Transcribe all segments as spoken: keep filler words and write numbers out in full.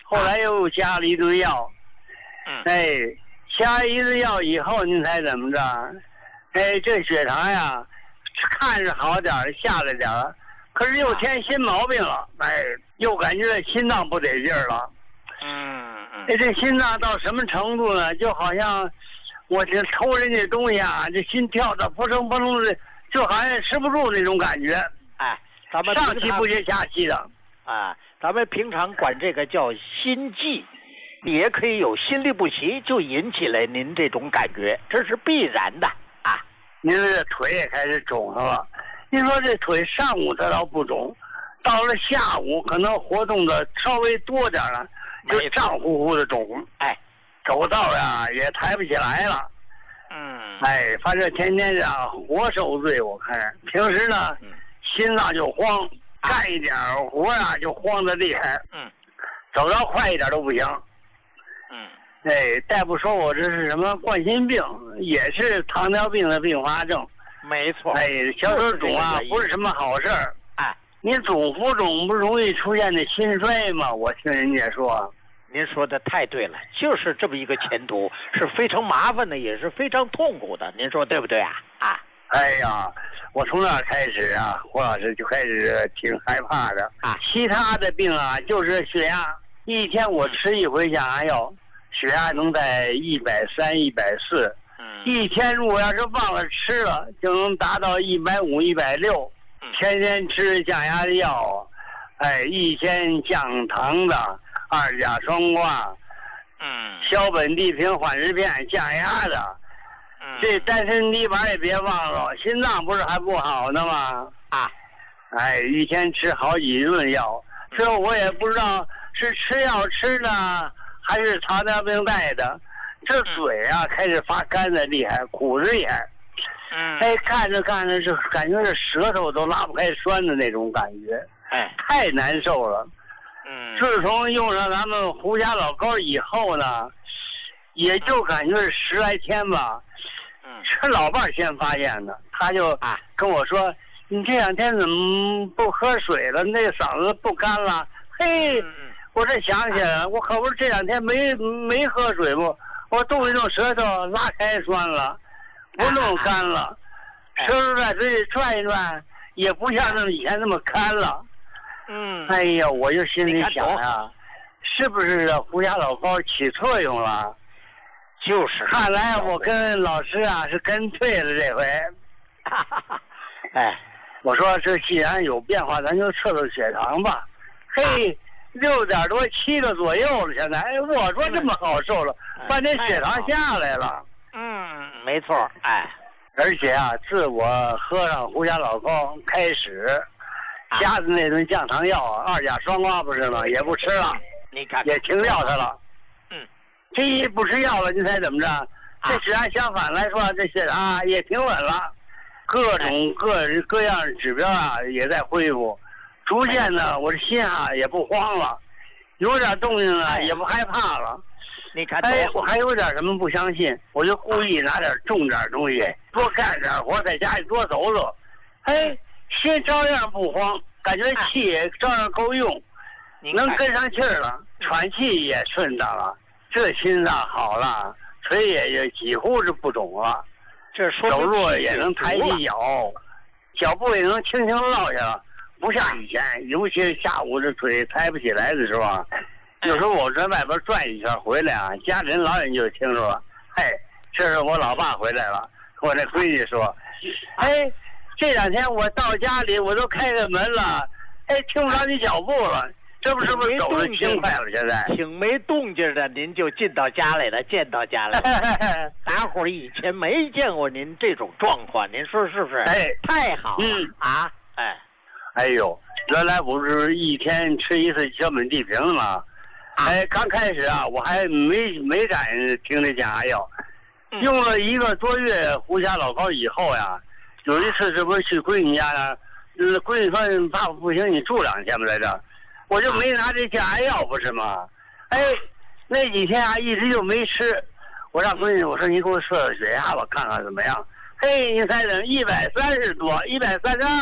后来又加了一堆药。 嗯， 哎，加一堆药以后，您猜怎么着？哎，这血糖呀，看着好点儿，下来点儿，可是又添新毛病了。哎，又感觉心脏不得劲儿了。 嗯嗯， 哎，这心脏到什么程度呢？就好像我这抽人家东西啊，这心跳的扑腾扑腾的，就好像吃不住那种感觉。 哎，咱们上气不接下气的。 啊，咱们平常管这个叫心悸，也可以有心律不齐，就引起了您这种感觉，这是必然的啊。 您这腿也开始肿上了。您说这腿上午它倒不肿，到了下午可能活动的稍微多点了，就胀乎乎的肿。 哎， 走道呀也抬不起来了。 嗯， 哎，反正天天这样活受罪。我看平时呢， 嗯、 心脏就慌，干一点活啊就慌得厉害。 嗯， 走得快一点都不行。 嗯， 哎，大夫说我这是什么冠心病，也是糖尿病的并发症。 没错。 哎，小手肿啊，不是什么好事儿。 哎， 你总浮肿不容易出现的心衰吗？我听人家说。 您说的太对了，就是这么一个前途，是非常麻烦的，也是非常痛苦的。您说对不对啊？啊！ 哎呀，我从那开始啊，胡老师就开始挺害怕的啊。 其他的病啊，就是血压，一天我吃一回降压药，血压能在一百三、一百四。 嗯。 一天如果要是忘了吃了，就能达到一百五、一百六。天天吃降压的药，哎，一天降糖的。二甲双胍， 嗯， 硝苯地平缓释片降压的， 嗯， 这丹参泥丸也别忘了，心脏不是还不好呢吗？ 啊， 哎，一天吃好几顿药，这我也不知道是吃药吃的还是糖尿病带的，这嘴啊开始发干的厉害，苦着眼， 嗯， 哎，干着干着就感觉这舌头都拉不开栓的那种感觉， 哎， 太难受了。 嗯， 自从用上咱们胡家老膏以后呢，也就感觉是十来天吧。 嗯， 是老伴儿先发现的，他就啊跟我说：“你这两天怎么不喝水了？那嗓子不干了？”嘿， 嗯、 我这想起来了，我可不是这两天没没喝水不？我动一动舌头拉开栓了，不弄干了， 啊、 舌头在嘴里转一转，也不像那么以前那么干了。 嗯， 哎呀，我就心里想呀，是不是胡家老膏起作用了？ 就是， 看来我跟老师啊是跟对了这回。 哎， 我说这既然有变化，咱就测测血糖吧。嘿，六点多七个左右了，现在。哎，我说这么好受了，半天血糖下来了。 嗯，没错，哎。 而且啊，自我喝上胡家老膏开始。加的那顿降糖药啊，二甲双胍不是吗？也不吃了， 你看也停掉它了。 嗯， 这一不吃药了，您猜怎么着？这血压相反来说，这血压也挺稳了，各种各各样指标啊也在恢复，逐渐的我这心啊也不慌了，有点动静啊也不害怕了。 你看， 哎，我还有点什么不相信，我就故意拿点重点东西，多干点活，在家里多走走。哎。心照样不慌，感觉气也照样够用，能跟上气儿了，喘气也顺当了，这心脏好了，腿也也几乎是不肿了， 这说走路也能抬起脚，脚步也能轻轻落下了，不像以前，尤其是下午这腿抬不起来的时候，有时候我在外边转一圈回来啊，家里人老远就听着了，嘿，这是我老爸回来了，我那闺女说，哎。这两天我到家里，我都开开门了，哎，听不着你脚步了，这不是不是走得轻快了？现在挺没动静的，您就进到家来了，见到家来了。大伙儿以前没见过您这种状况，您说是不是？ 哎， 太好了， 嗯啊，哎， 哎呦，原来不是一天吃一次硝苯地平的吗？哎，刚开始啊，我还没没敢听这降压药，用了一个多月胡家老膏以后呀。有一次这不是去闺女家呢，呃，闺女说爸爸不行，你住两天吧在这，我就没拿这降压药不是吗？哎，那几天啊一直就没吃，我让闺女我说你给我测测血压吧，看看怎么样。嘿，你猜怎么一百三十多，一百三十二。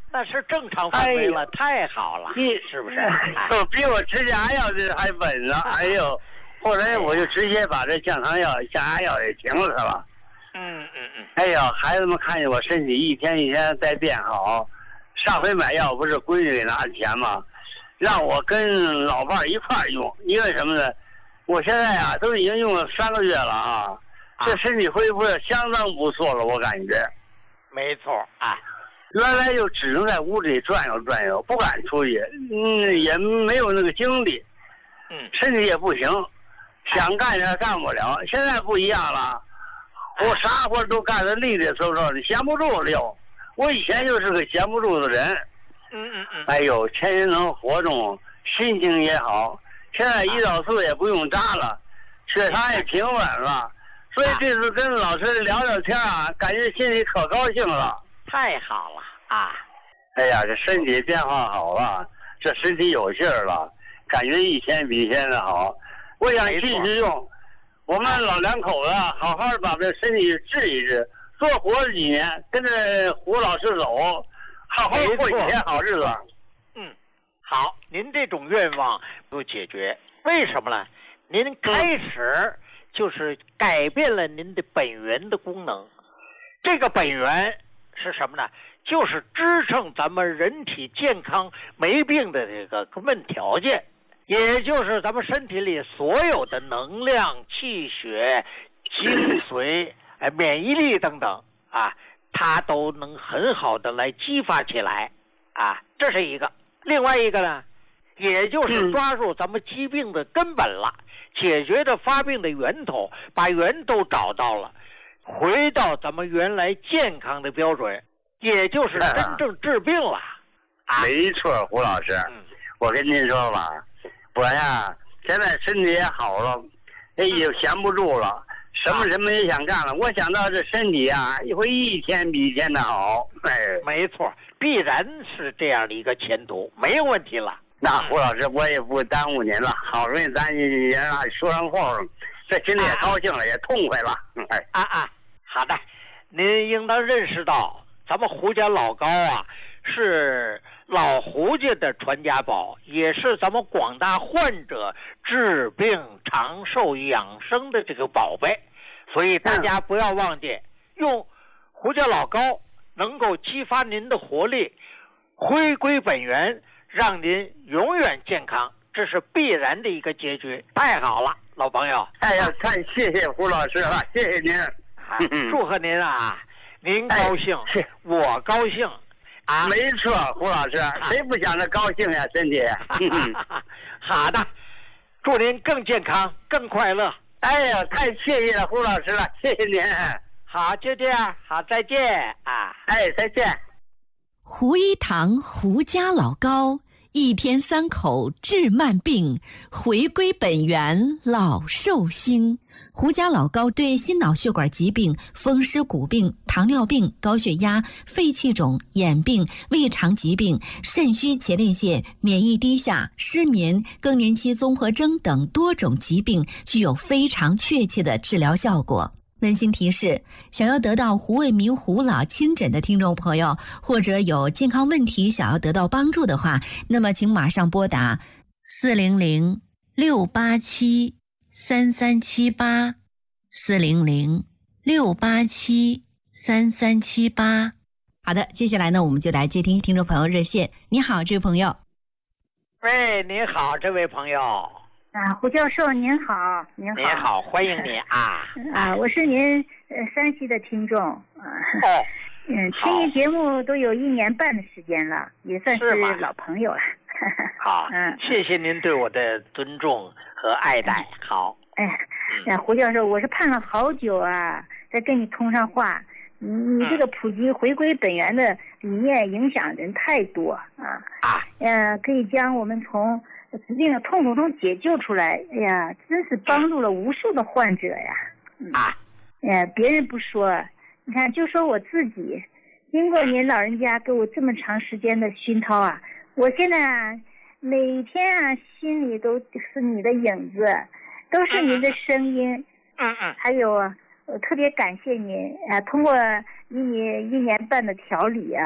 那是正常范围了，哎、太好了，是不是？ 都比我吃降压药这还稳了。哎呦，后来我就直接把这降糖药、降压药也停了它了。 嗯嗯嗯。 哎呀，孩子们看见我身体一天一天在变好。上回买药不是闺女给拿的钱吗？让我跟老伴一块儿用，因为什么呢？我现在啊都已经用了三个月了啊，这身体恢复的相当不错了，我感觉。 没错啊。 原来就只能在屋里转悠转悠，不敢出去，嗯，也没有那个精力， 嗯， 身体也不行，想干点干不了。现在不一样了，我啥活都干得利利索索的，闲不住了。我以前就是个闲不住的人， 嗯嗯嗯。 哎呦，天天能活动，心情也好。现在胰岛素也不用扎了，血糖也平稳了，所以这次跟老师聊聊天啊，感觉心里可高兴了。 太好了啊！ 哎呀，这身体变化好了，这身体有劲儿了，感觉一天比一天的好。我想继续用，我们老两口子好好的把这身体治一治，多活了几年，跟着胡老师走，好好过几天好日子。 嗯，好，您这种愿望都解决，为什么呢？您开始就是改变了您的本源的功能，这个本源是什么呢？就是支撑咱们人体健康没病的这个根本条件，也就是咱们身体里所有的能量、气血、精髓、哎免疫力等等啊，它都能很好的来激发起来啊，这是一个。另外一个呢，也就是抓住咱们疾病的根本了，解决这发病的源头，把源头找到了，回到咱们原来健康的标准，也就是真正治病了。啊、 没错，胡老师，嗯、我跟您说吧，我呀现在身体也好了，哎也闲不住了，什么什么也想干了。我想到这身体啊，会一天比一天的好。哎， 没错，必然是这样的一个前途，没有问题了。 那胡老师，我也不耽误您了，好容易咱也说上话，这心里也高兴了，啊、也痛快了。哎， 啊啊，好的，您应当认识到，咱们胡家老高啊，是老胡家的传家宝，也是咱们广大患者治病长寿养生的这个宝贝，所以大家不要忘记用胡家老高，能够激发您的活力，回归本源。让您永远健康，这是必然的一个结局。太好了，老朋友！ 哎呀，太谢谢胡老师了，谢谢您， 啊、祝贺您啊！您高兴，哎、我高兴啊！ 没错，胡老师，谁不想着高兴呀？身体。 好的，祝您更健康、更快乐。 哎呀，太谢谢了，胡老师了，谢谢您。 好，就这样，好，再见啊！ 哎，再见。 胡一堂胡家老高，一天三口治慢病，回归本源老寿星。胡家老高对心脑血管疾病、风湿骨病、糖尿病、高血压、肺气肿、眼病、胃肠疾病、肾虚前列腺、免疫低下、失眠、更年期综合征等多种疾病具有非常确切的治疗效果。温馨提示，想要得到胡卫民胡老亲诊的听众朋友，或者有健康问题想要得到帮助的话，那么请马上拨打四零零六八七三三七八 四零零六八七三三七八。好的，接下来呢，我们就来接听听众朋友热线。你好，这位朋友。 喂，你好，这位朋友。 啊，胡教授您好，您好， 您好，欢迎你啊！ 啊，我是您呃山西的听众啊。 哦， 嗯，听您节目都有一年半的时间了，也算是老朋友了。 好，嗯，谢谢您对我的尊重和爱戴。好， 哎，哎，胡教授，我是盼了好久啊，才跟你通上话。你你这个普及回归本源的理念影响人太多啊啊，嗯、呃，可以将我们从疾病的痛苦中解救出来，哎呀，真是帮助了无数的患者呀！嗯、啊，哎，别人不说，你看，就说我自己，经过您老人家给我这么长时间的熏陶啊，我现在啊，每天啊，心里都是你的影子，都是您的声音，嗯嗯，还有啊，我特别感谢您啊，通过你一年半的调理啊，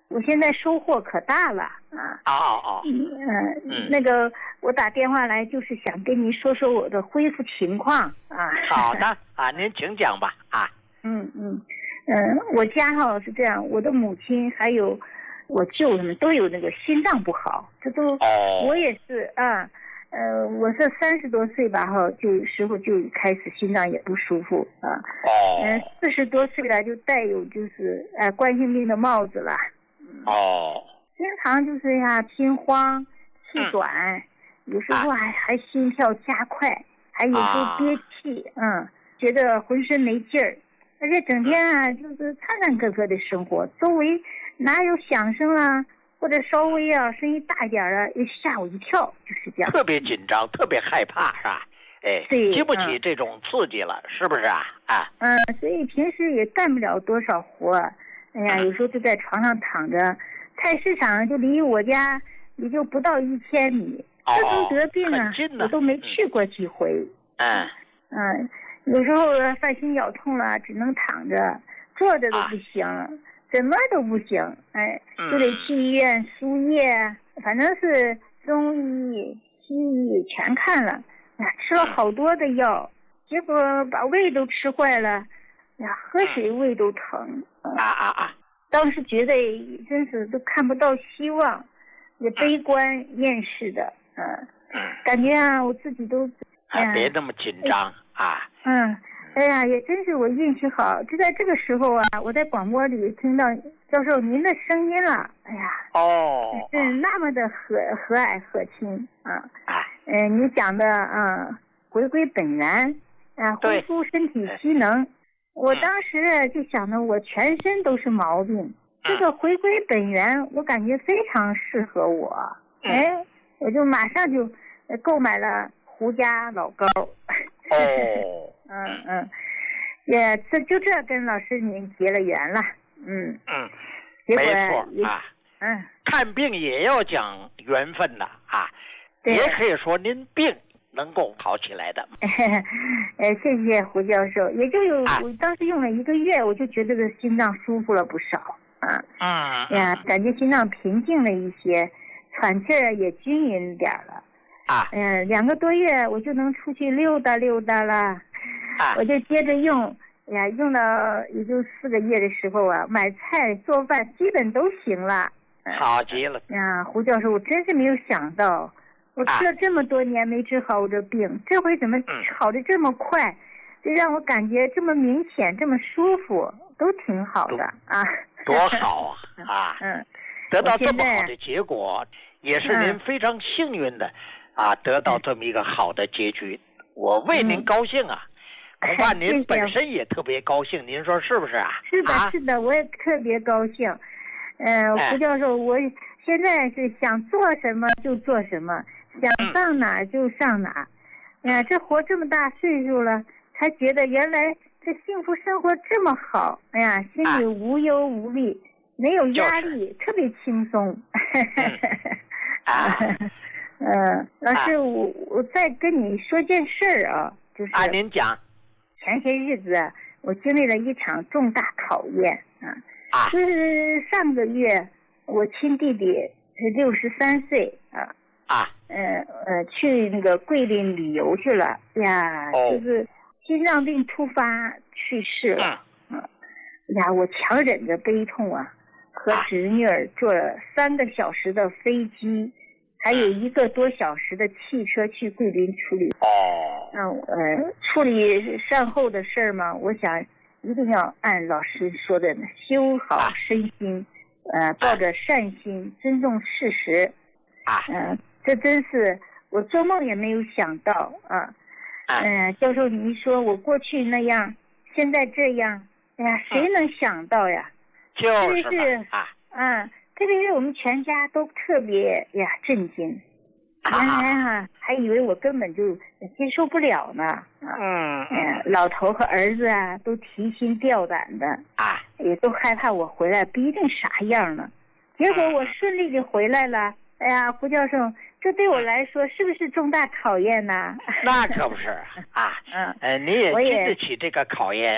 我现在收获可大了啊！ 哦哦哦， 嗯嗯，那个我打电话来就是想跟您说说我的恢复情况啊。 好的啊，您请讲吧啊。 嗯嗯嗯，我家哈是这样，我的母亲还有我舅他们都有那个心脏不好，这都、哦、我也是啊。呃，我是三十多岁吧哈，就时候就开始心脏也不舒服啊。哦。嗯、呃，四十多岁了就带有就是呃冠心病的帽子了。 哦。 经常就是呀心慌、气短，嗯、有时候还、啊、还心跳加快，还有时候憋气，啊、嗯，觉得浑身没劲儿，而且整天啊就是颤颤巍巍的生活，周围哪有响声啊？或者稍微啊声音大一点啊，又吓我一跳，就是这样。 特别紧张，特别害怕，是吧？哎， 对， 经不起这种刺激了，嗯、是不是啊？啊， 嗯，所以平时也干不了多少活。哎呀，有时候就在床上躺着，菜市场就离我家也就不到一千米。 哦， 自从得病啊，我都没去过几回。 嗯嗯，有时候犯心绞痛了，只能躺着，坐着都不行。啊，怎么都不行，哎，就得去医院输液，反正是中医、西医全看了，呀，吃了好多的药，结果把胃都吃坏了，呀，喝水胃都疼。 啊啊啊！ 当时觉得真是都看不到希望，也悲观厌世的，嗯、呃，感觉啊，我自己都， 哎呀，别那么紧张啊。 嗯。哎呀，也真是我运气好，就在这个时候啊，我在广播里听到教授您的声音了。哎呀， 哦， 是那么的和和蔼可亲啊！啊，嗯、呃，你讲的啊，回归本源啊，恢复身体机能。我当时就想着，我全身都是毛病，嗯、这个回归本源，我感觉非常适合我。嗯、哎，我就马上就购买了胡家老膏。 哦。 嗯嗯，也这就这跟老师您结了缘了，嗯嗯， 结果没错啊， 嗯， 看病也要讲缘分的啊，也可以说您病能够好起来的。 呃，谢谢胡教授，也就有、啊、我当时用了一个月，我就觉得这心脏舒服了不少啊， 嗯呀，感觉心脏平静了一些，喘气儿也均匀点了啊， 嗯、呃，两个多月我就能出去溜达溜达了。 啊、 我就接着用，哎呀，用到也就四个月的时候啊，买菜做饭基本都行了。 好极了！ 呀，胡教授，我真是没有想到，我吃了这么多年没治好我这病，啊、这回怎么好的这么快？这、嗯、让我感觉这么明显，这么舒服，都挺好的啊！ 多好啊！啊， 嗯， 得到这么好的结果，也是您非常幸运的、嗯、啊，得到这么一个好的结局，我为您高兴啊！嗯，恐怕您本身也特别高兴，您说是不是啊？ 是的，是的，我也特别高兴。呃，胡教授，我现在是想做什么就做什么，想上哪儿就上哪儿。哎呀，这活这么大岁数了，才觉得原来这幸福生活这么好。哎呀，心里无忧无虑，没有压力，特别轻松。 啊， 呃，老师，我我再跟你说件事儿啊，就是啊，您讲。 前些日子啊，我经历了一场重大考验啊， 啊就是上个月我亲弟弟是六十三岁啊， 啊， 呃呃，去那个桂林旅游去了呀， 哦、 就是心脏病突发去世了，嗯、啊，呀，我强忍着悲痛啊，和侄女儿坐了三个小时的飞机。还有一个多小时的汽车去桂林处理哦， 嗯呃，处理善后的事儿嘛，我想一定要按老师说的修好身心，呃，抱着善心，尊重事实， 啊， 嗯、呃，这真是我做梦也没有想到啊，嗯、呃，教授您说我过去那样，现在这样，哎呀，谁能想到呀？ 就是是啊，嗯。特别是我们全家都特别呀震惊，原来哈还以为我根本就接受不了呢。 嗯嗯，老头和儿子啊都提心吊胆的啊， 也都害怕我回来不一定啥样呢。结果我顺利的回来了，哎呀，胡教授，这对我来说是不是重大考验呢？ 那可不是啊，嗯，呃，你也经得起这个考验，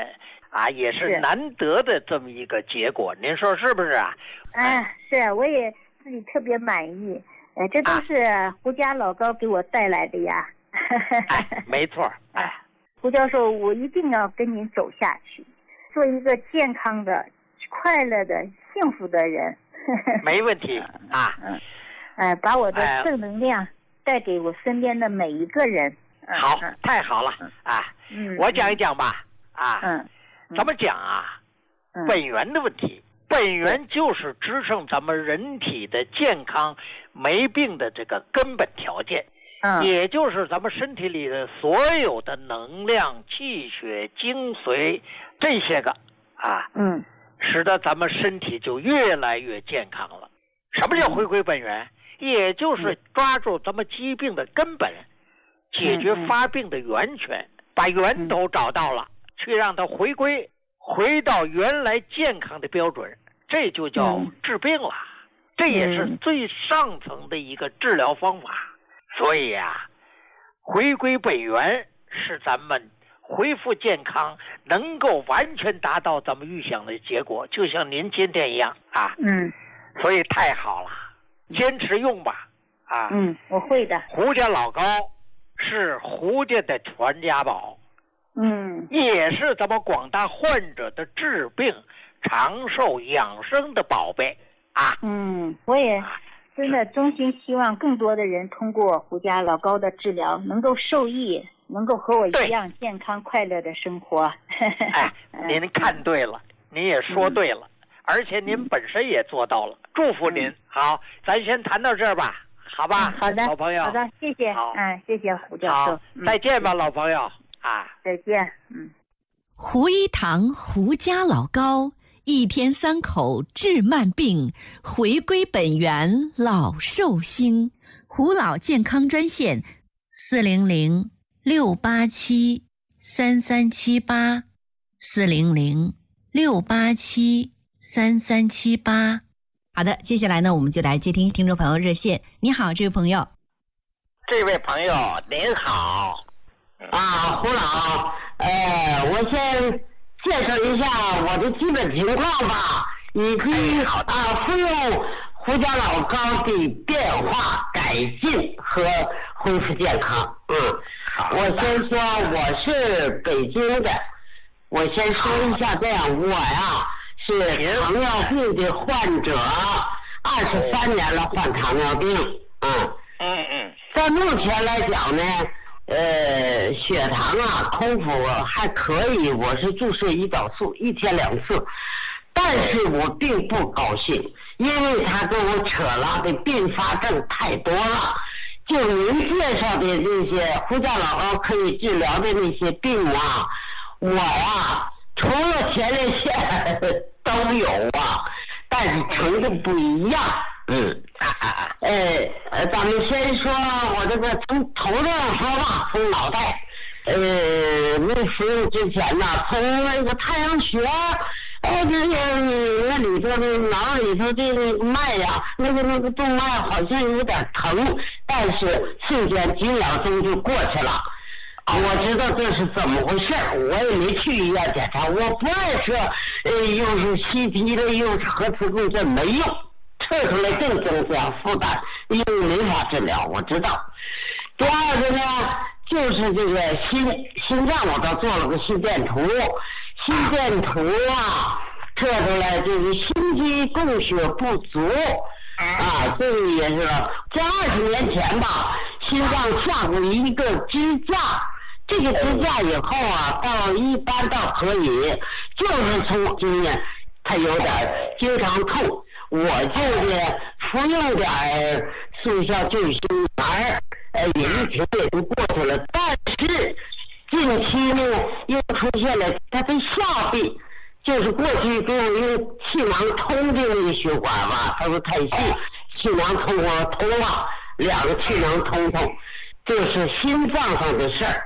啊，也是难得的这么一个结果，您说是不是啊？ 哎，是，我也自己特别满意。哎，这都是胡家老高给我带来的呀。 哎，没错。哎， 胡教授，我一定要跟您走下去，做一个健康的、快乐的、幸福的人。 没问题啊。 嗯，哎，把我的正能量带给我身边的每一个人。 好，太好了啊！嗯，我讲一讲吧。啊， 嗯， 怎么讲啊？本源的问题，本源就是支撑咱们人体的健康、没病的这个根本条件。嗯，也就是咱们身体里的所有的能量、气血、精髓这些个啊，嗯，使得咱们身体就越来越健康了。什么叫回归本源？也就是抓住咱们疾病的根本，解决发病的源泉，把源头找到了，去让它回归，回到原来健康的标准，这就叫治病了。这也是最上层的一个治疗方法。所以啊，回归本源是咱们恢复健康，能够完全达到咱们预想的结果，就像您今天一样啊。嗯，所以太好了，坚持用吧。啊， 嗯，我会的。 胡家老高是胡家的传家宝， 嗯， 也是咱们广大患者的治病、长寿、养生的宝贝啊。 嗯，我也真的衷心希望更多的人通过胡家老高的治疗能够受益，能够和我一样健康快乐的生活。 哎，您看对了，您也说对了，嗯、而且您本身也做到了，祝福您。嗯、好，咱先谈到这儿吧，好吧？ 嗯、好的， 老朋友。 好的，谢谢。 好， 嗯，谢谢胡教授。 好，再见吧，嗯、老朋友啊， 再见。嗯， 胡一堂胡家老高。一天三口治慢病，回归本源老寿星。胡老健康专线：四零零六八七三三七八，四零零六八七三三七八。好的，接下来呢，我们就来接听听众朋友热线。你好，这位朋友。 这位朋友您好，啊，胡老，呃，我先介绍一下我的基本情况吧，你可以啊服用胡家老高的变化、改进和恢复健康。嗯，我先说我是北京的，我先说一下这样，我呀是糖尿病的患者，二十三年了患糖尿病。嗯嗯嗯，在目前来讲呢。呃，血糖啊，空腹还可以，我是注射胰岛素，一天两次，但是我并不高兴，因为他跟我扯了的并发症太多了。就您介绍的那些胡家老高可以治疗的那些病啊，我呀，除了前列腺都有啊，但是程度不一样。嗯，呃，咱们先说我这个从头上说吧，从脑袋，呃，没服用之前呢，从那个太阳穴，哎，这个那里头的脑里头的那个脉呀，那个那个动脉好像有点疼，但是瞬间几秒钟就过去了。我知道这是怎么回事，我也没去医院检查，我不爱说，呃，又是 C T 的，又是核磁共振，没用。测出来更增加负担，因为没法治疗，我知道。第二个呢，就是这个心心脏，我倒做了个心电图，心电图啊，测出来就是心肌供血不足，啊，这个也是在二十年前吧，心脏下过一个支架，这个支架以后啊，到一般倒可以，就是从经验，它有点经常痛。我就是服用点速效救心丸，呃，也一停也就过去了。但是近期呢，又出现了他的下臂，就是过去给我用气囊通的那个血管吧，他说太细，气囊通我通了，两个气囊通通，这是心脏上的事儿。